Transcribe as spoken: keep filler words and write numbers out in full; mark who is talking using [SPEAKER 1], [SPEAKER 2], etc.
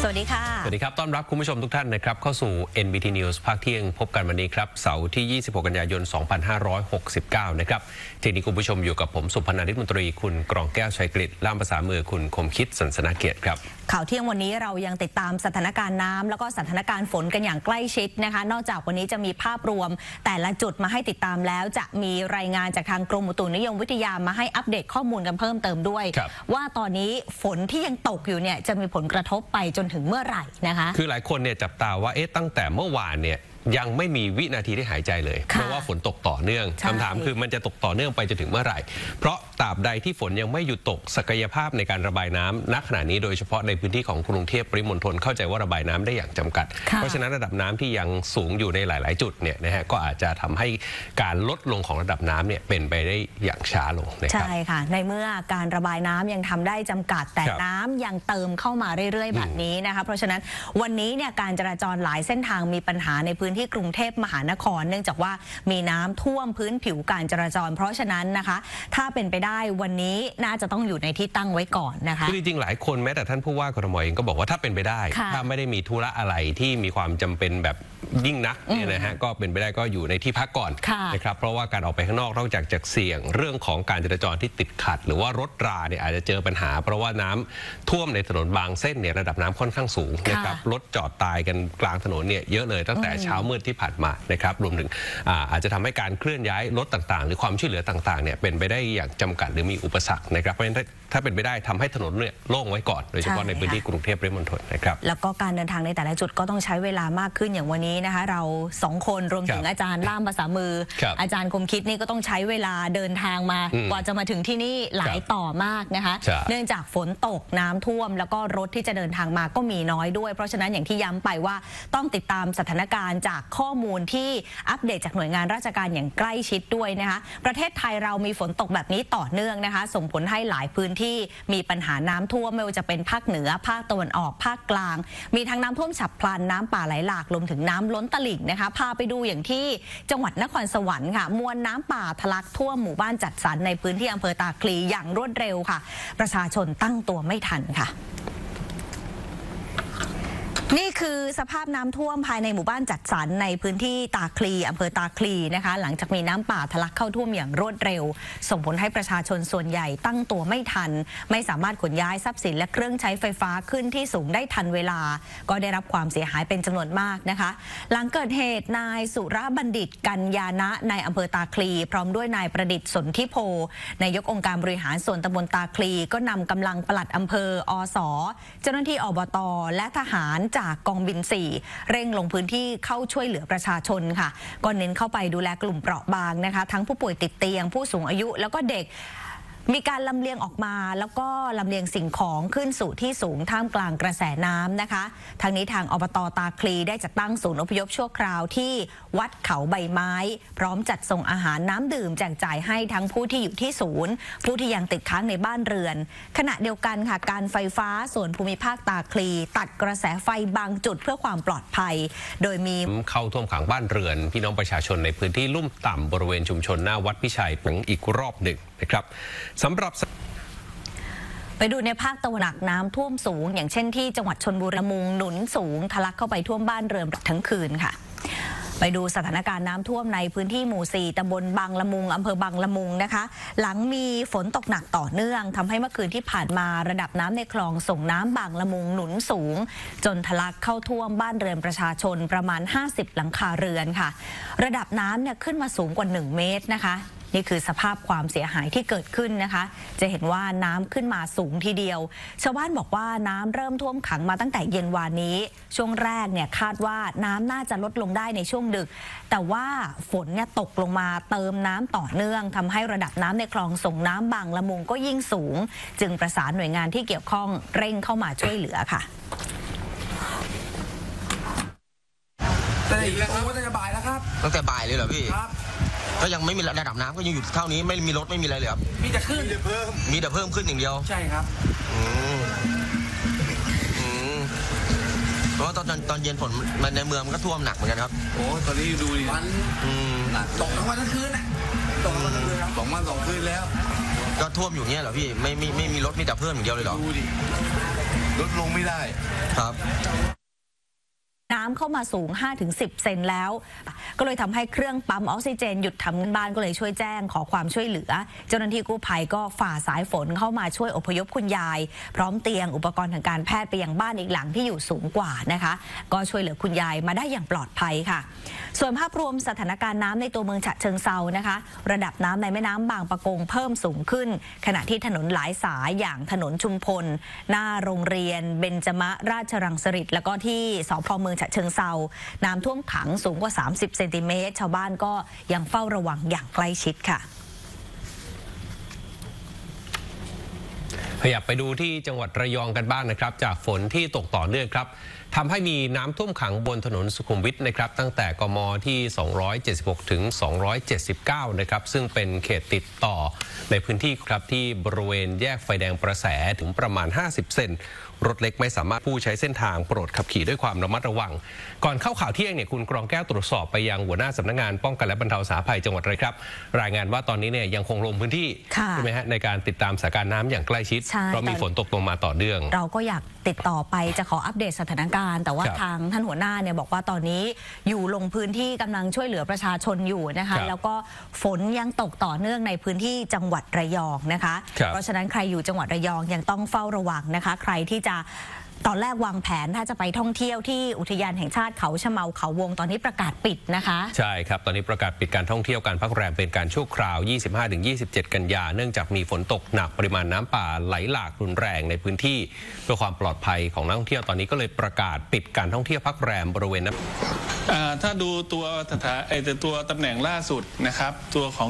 [SPEAKER 1] สวัสดีค่ะ
[SPEAKER 2] สวัสดีครับต้อนรับคุณผู้ชมทุกท่านนะครับเข้าสู่ เอ็น บี ที News ภาคเที่ยงพบกันวันนี้ครับเสาร์ที่ ยี่สิบหก กันยายน สองพันห้าร้อยหกสิบเก้า นะครับทีนี้คุณผู้ชมอยู่กับผมสุพนันท์มนตรีคุณกรองแก้วชัยกฤษล่ามภาษามือคุณคมคิดสันสนาเกียรติครับ
[SPEAKER 1] ข่าวเที่ยงวันนี้เรายังติดตามสถานการณ์น้ำแล้วก็สถานการณ์ฝนกันอย่างใกล้ชิดนะคะนอกจากวันนี้จะมีภาพรวมแต่ละจุดมาให้ติดตามแล้วจะมีรายงานจากทางกรมอุตุนิยมวิทยามาให้อัปเดตข้อมูลกันเพิ่มเติมด้วยว่าตอนนี้ฝนที่ยังตกอยู่เนี่ยจะมีผลกระทบไปจนถึงเมื่อไหร่นะคะ
[SPEAKER 2] คือหลายคนเนี่ยจับตาว่าเอ๊ะตั้งแต่เมื่อวานเนี่ยยังไม่มีวินาทีได้หายใจเลยเพราะว่าฝนตกต่อเนื่องคำถามคือมันจะตกต่อเนื่องไปจนถึงเมื่อไหร่เพราะตราบใดที่ฝนยังไม่หยุดตกศักยภาพในการระบายน้ำณขณะนี้โดยเฉพาะในพื้นที่ของกรุงเทพปริมณฑลเข้าใจว่าระบายน้ำได้อย่างจำกัดเพราะฉะนั้นระดับน้ำที่ยังสูงอยู่ในหลายๆจุดเนี่ยนะฮะก็อาจจะทำให้การลดลงของระดับน้ำเนี่ยเป็นไปได้อย่างช้าลงนะครับ
[SPEAKER 1] ใช่ค่ะในเมื่อการระบายน้ำยังทำได้จำกัดแต่น้ำยังเติมเข้ามาเรื่อยๆแบบนี้นะคะเพราะฉะนั้นวันนี้เนี่ยการจราจรหลายเส้นทางมีปัญหาในพื้นที่กรุงเทพมหานครเนื่องจากว่ามีน้ำท่วมพื้นผิวการจราจรเพราะฉะนั้นนะคะถ้าเป็นไปได้วันนี้น่าจะต้องอยู่ในที่ตั้งไว้ก่อนนะคะ
[SPEAKER 2] คือจริงๆหลายคนแม้แต่ท่านผู้ว่ากทมเองก็บอกว่าถ้าเป็นไปได้ถ้าไม่ได้มีธุระอะไรที่มีความจำเป็นแบบยิ่งนักเนี่ยนะฮะก็เป็นไปได้ก็อยู่ในที่พักก่อนนะครับเพราะว่าการออกไปข้างนอกนอกจากจะเสี่ยงเรื่องของการจราจรที่ติดขัดหรือว่ารถราเนี่ยอาจจะเจอปัญหาเพราะว่าน้ำท่วมในถนนบางเส้นเนี่ยระดับน้ำค่อนข้างสูงนะครับรถจอดตายกันกลางถนนเนี่ยเยอะเลยตั้งแต่เช้ามืดที่ผ่านมานะครับรวมถึงอาจจะทำให้การเคลื่อนย้ายรถต่างๆหรือความช่วยเหลือต่างๆเนี่ยเป็นไปได้อย่างจำกัดหรือมีอุปสรรคนะครับเพราะฉะนั้นถ้าเป็นไปได้ทำให้ถนนเนี่ยโล่งไว้ก่อนโดยเฉพาะในพื้นที่กรุงเทพปริมณฑลนะครับ
[SPEAKER 1] แล้วก็การเดินทางในแต่ละจุดก็ต้องใช้เวลามากขึ้นอย่างวันนี้นะคะเราสองคนรวมถึงอาจารย์ล่ามภาษามืออาจารย์คมคิดนี่ก็ต้องใช้เวลาเดินทางมากว่าจะมาถึงที่นี่หลายต่อมากนะคะเนื่องจากฝนตกน้ำท่วมแล้วก็รถที่จะเดินทางมาก็มีน้อยด้วยเพราะฉะนั้นอย่างที่ย้ำไปว่าต้องติดตามสถานการณ์จากข้อมูลที่อัปเดตจากหน่วยงานราชการอย่างใกล้ชิดด้วยนะคะประเทศไทยเรามีฝนตกแบบนี้ต่อเนื่องนะคะส่งผลให้หลายพื้นที่มีปัญหาน้ำท่วมไม่ว่าจะเป็นภาคเหนือภาคตะวันออกภาคกลางมีทั้งน้ำท่วมฉับพลันน้ำป่าไหลหลากรวมถึงน้ำล้นตลิ่งนะคะพาไปดูอย่างที่จังหวัดนครสวรรค์ค่ะมวลน้ำป่าทะลักท่วมหมู่บ้านจัดสรรในพื้นที่อำเภอตาคลีอย่างรวดเร็วค่ะประชาชนตั้งตัวไม่ทันค่ะนี่คือสภาพน้ำท่วมภายในหมู่บ้านจัดสรรในพื้นที่ตาคลีอำเภอตาคลีนะคะหลังจากมีน้ำป่าทะลักเข้าท่วมอย่างรวดเร็วส่งผลให้ประชาชนส่วนใหญ่ตั้งตัวไม่ทันไม่สามารถขนย้ายทรัพย์สินและเครื่องใช้ไฟฟ้าขึ้นที่สูงได้ทันเวลาก็ได้รับความเสียหายเป็นจำนวนมากนะคะหลังเกิดเหตุนายสุรบัณฑิตกัญญานะในอำเภอตาคลีพร้อมด้วยนายประดิษฐ์สนธิโพนายกองค์การบริหารส่วนตำบลตาคลีก็นำกำลังปลัดอำเภออสเจ้าหน้าที่อบตและทหารจากกองบินสี่เร่งลงพื้นที่เข้าช่วยเหลือประชาชนค่ะก็เน้นเข้าไปดูแลกลุ่มเปราะบางนะคะทั้งผู้ป่วยติดเตียงผู้สูงอายุแล้วก็เด็กมีการลำเลียงออกมาแล้วก็ลำเลียงสิ่งของขึ้นสู่ที่สูงท่ามกลางกระแสน้ำนะคะทางนี้ทางอบต.ตาคลีได้จัดตั้งศูนย์อพยพชั่วคราวที่วัดเขาใบไม้พร้อมจัดส่งอาหารน้ำดื่มแจกจ่ายให้ทั้งผู้ที่อยู่ที่ศูนย์ผู้ที่ยังติดค้างในบ้านเรือนขณะเดียวกันค่ะการไฟฟ้าส่วนภูมิภาคตาคลีตัดกระแสไฟบางจุดเพื่อความปลอดภัยโดยมี
[SPEAKER 2] เข้าท่วมขังบ้านเรือนพี่น้องประชาชนในพื้นที่ลุ่มต่ำบริเวณชุมชนหน้าวัดพิชัยเป็นอีกรอบหนึ่งนะครับสำหรับ
[SPEAKER 1] ไปดูในภาคตะวันออกน้ำท่วมสูงอย่างเช่นที่จังหวัดชลบุรีมุงหนุนสูงทะลักเข้าไปท่วมบ้านเรือนทั้งคืนค่ะไปดูสถานการณ์น้ำท่วมในพื้นที่หมู่สี่ตำบลบางละมุงอำเภอบางละมุงนะคะหลังมีฝนตกหนักต่อเนื่องทำให้เมื่อคืนที่ผ่านมาระดับน้ำในคลองส่งน้ำบางละมุงหนุนสูงจนทะลักเข้าท่วมบ้านเรือนประชาชนประมาณห้าสิบหลังคาเรือนค่ะระดับน้ำเนี่ยขึ้นมาสูงกว่าหนึ่งเมตรนะคะนี่คือสภาพความเสียหายที่เกิดขึ้นนะคะจะเห็นว่าน้ำขึ้นมาสูงทีเดียวชาวบ้านบอกว่าน้ำเริ่มท่วมขังมาตั้งแต่เย็นวานนี้ช่วงแรกเนี่ยคาดว่าน้ำน่าจะลดลงได้ในช่วงดึกแต่ว่าฝนเนี่ยตกลงมาเติมน้ำต่อเนื่องทำให้ระดับน้ำในคลองส่งน้ำบางละมุงก็ยิ่งสูงจึงประสานหน่วยงานที่เกี่ยวข้องเร่งเข้ามาช่วยเหลือค่ะ
[SPEAKER 3] แต่อีกแล้วครับตั้งแต่บ่ายแล้วครับ
[SPEAKER 4] ตั้งแต่บ่ายเลยเหรอพี่
[SPEAKER 3] ครับ
[SPEAKER 4] ก็ยังไม่มีระดับน้ำก็ยังอยู่เท่านี้ไม่มีรถไม่มีอะไรเลยครับ
[SPEAKER 3] มีแต่ขึ้นมีแต่เพิ่ม
[SPEAKER 4] มีแต่เพิ่มขึ้นอย่างเดียว
[SPEAKER 3] ใช่ครับ
[SPEAKER 4] อืมอืมเพราะว่าตอนตอนเย็นฝนมันในเมืองมันก็ท่วมหนักเหมือนกันครับ
[SPEAKER 3] โอ้ตอนนี้ดูดิวัน
[SPEAKER 4] อืม
[SPEAKER 3] ตกทั้งวันทั้งคืนน่ะตกทั้งวันทั้งคืนครับสองวันสองคืนแล้ว
[SPEAKER 4] ก็ท่วมอยู่เงี้ยเหรอพี่ไม่ไม่ไม่มีรถมีแต่เพิ่มอย่างเดียวเลยเหรอ
[SPEAKER 3] ดูดิรถลงไม่ได้
[SPEAKER 4] ครับ
[SPEAKER 1] น้ำเข้ามาสูง ห้าถึงสิบ เซนแล้วก็เลยทำให้เครื่องปั๊มออกซิเจนหยุดทำงานบ้านก็เลยช่วยแจ้งขอความช่วยเหลือเจ้าหน้าที่กู้ภัยก็ฝ่าสายฝนเข้ามาช่วยอพยพคุณยายพร้อมเตียงอุปกรณ์ทางการแพทย์ไปยังบ้านอีกหลังที่อยู่สูงกว่านะคะก็ช่วยเหลือคุณยายมาได้อย่างปลอดภัยค่ะส่วนภาพรวมสถานการณ์น้ำในตัวเมืองฉะเชิงเทรานะคะระดับน้ำในแม่น้ำบางปะกงเพิ่มสูงขึ้นขณะที่ถนนหลายสายอย่างถนนชุมพลหน้าโรงเรียนเบญจมราชรังสฤษฎ์แล้วก็ที่สภ.เมืองฉะเชิงเทราน้ำท่วมขังสูงกว่าสามสิบเซนติเมตรชาวบ้านก็ยังเฝ้าระวังอย่างใกล้ชิดค่ะ
[SPEAKER 2] ขยับไปดูที่จังหวัดระยองกันบ้างนะครับจากฝนที่ตกต่อเนื่องครับทำให้มีน้ำท่วมขังบนถนนสุขุมวิทนะครับตั้งแต่กมที่สองร้อยเจ็ดสิบหกถึงสองร้อยเจ็ดสิบเก้านะครับซึ่งเป็นเขตติดต่อในพื้นที่ครับที่บริเวณแยกไฟแดงประแสถึงประมาณห้าสิบเซนรถเล็กไม่สามารถผู้ใช้เส้นทางโปรดขับขี่ด้วยความระมัดระวังก่อนเข้าข่าวเที่ยงเนี่ยคุณกรองแก้วตรวจสอบไปยังหัวหน้าสำนักงานป้องกันและบรรเทาสาธารณภัยจังหวัดเลยครับรายงานว่าตอนนี้เนี่ยยังคงลงพื้นที่ใช่ไหมฮะในการติดตามสถานการณ์น้ำอย่างใกล้ชิดเพราะมีฝนตกลงมาต่อเนื่อง
[SPEAKER 1] เราก็อยากติดต่อไปจะขออัปเดตสถานการณ์แต่ว่าทางท่านหัวหน้าเนี่ยบอกว่าตอนนี้อยู่ลงพื้นที่กำลังช่วยเหลือประชาชนอยู่นะคะแล้วก็ฝนยังตกต่อเนื่องในพื้นที่จังหวัดระยองนะคะเพราะฉะนั้นใครอยู่จังหวัดระยองยังต้องเฝ้าระวังนะคะใครที่จะตอนแรกวางแผนถ้าจะไปท่องเที่ยวที่อุทยานแห่งชาติเขาชะเมาเขาวงตอนนี้ประกาศปิดนะคะ
[SPEAKER 2] ใช่ครับตอนนี้ประกาศปิดการท่องเที่ยวการพักแรมเป็นการชั่วคราว ยี่สิบห้าถึงยี่สิบเจ็ด กันยาเนื่องจากมีฝนตกหนักปริมาณน้ำป่าไหลหลากรุนแรงในพื้นที่เพื่อความปลอดภัยของนักท่องเที่ยวตอนนี้ก็เลยประกาศปิดการท่องเที่ยวพักแรมบริเวณนั้น
[SPEAKER 5] ถ้าดูตัวสถานไอตัวตำแหน่งล่าสุดนะครับตัวของ